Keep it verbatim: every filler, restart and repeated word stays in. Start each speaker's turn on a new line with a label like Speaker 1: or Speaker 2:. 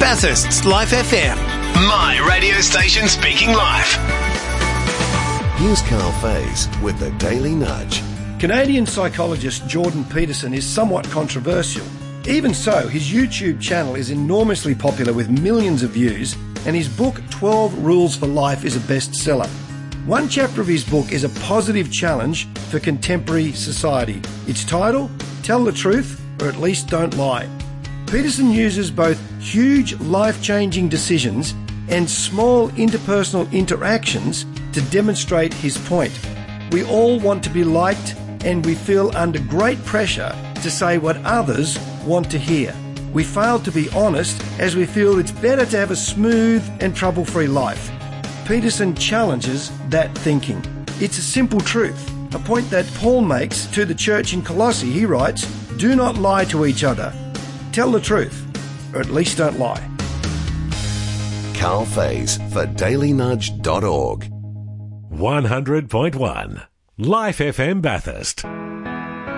Speaker 1: Bathurst's Life F M. My radio station speaking live.
Speaker 2: Here's Carl Faze with the Daily Nudge.
Speaker 3: Canadian psychologist Jordan Peterson is somewhat controversial. Even so, his YouTube channel is enormously popular with millions of views, and his book twelve Rules for Life is a bestseller. One chapter of his book is a positive challenge for contemporary society. Its title, Tell the Truth, or at least Don't Lie. Peterson uses both huge life-changing decisions and small interpersonal interactions to demonstrate his point. We all want to be liked, and we feel under great pressure to say what others want to hear. We fail to be honest as we feel it's better to have a smooth and trouble-free life. Peterson challenges that thinking. It's a simple truth, a point that Paul makes to the church in Colossae. He writes, "Do not lie to each other. Tell the truth, or at least don't lie."
Speaker 2: Carl Faze for daily nudge dot org.
Speaker 4: one hundred point one Life F M Bathurst.